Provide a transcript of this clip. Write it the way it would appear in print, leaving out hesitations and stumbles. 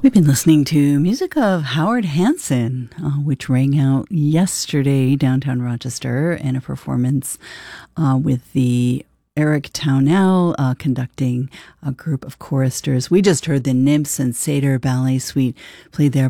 We've been listening to music of Howard Hanson, which rang out yesterday downtown Rochester in a performance with the Eric Townell conducting a group of choristers. We just heard the Nymphs and Satyr Ballet Suite played there